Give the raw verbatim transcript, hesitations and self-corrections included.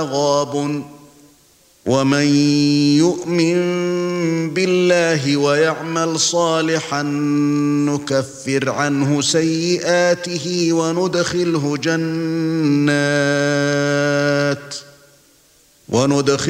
غَابٌ وَمَن يُؤْمِن بِاللَّهِ وَيَعْمَلْ صَالِحًا نُكَفِّرْ عَنْهُ سَيِّئَاتِهِ وَنُدْخِلْهُ جَنَّاتٍ وَنُدْخِلْهُ